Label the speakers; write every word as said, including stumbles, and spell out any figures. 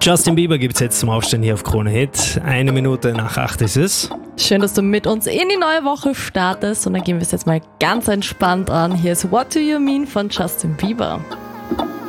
Speaker 1: Justin Bieber gibt es jetzt zum Aufstehen hier auf Krone Hit. Eine Minute nach acht ist es.
Speaker 2: Schön, dass du mit uns in die neue Woche startest und dann gehen wir es jetzt mal ganz entspannt an. Hier ist What Do You Mean von Justin Bieber.